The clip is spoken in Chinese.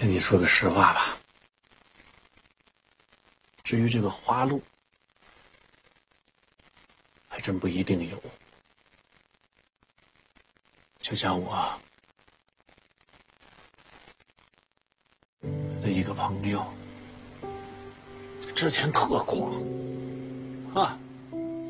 跟你说个实话吧，至于这个花路，还真不一定有。就像我的一个朋友，之前特狂啊，